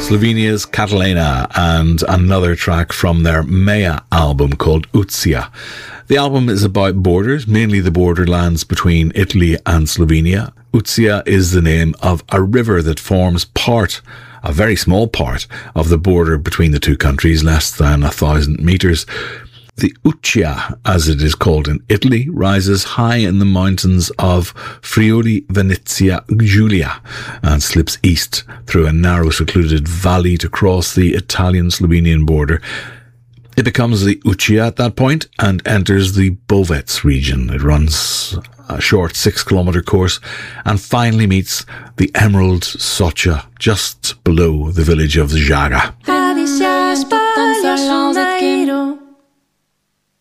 Slovenia's Catalina, and another track from their Maya album called Utsja. The album is about borders, mainly the borderlands between Italy and Slovenia. Utsja is the name of a river that forms a very small part of the border between the two countries, less than 1,000 metres. The Uccia, as it is called in Italy, rises high in the mountains of Friuli Venezia Giulia and slips east through a narrow secluded valley to cross the Italian-Slovenian border. It becomes the Uccia at that point and enters the Bovec region. It runs a short 6-kilometre course and finally meets the Emerald Socha just below the village of Zhaga.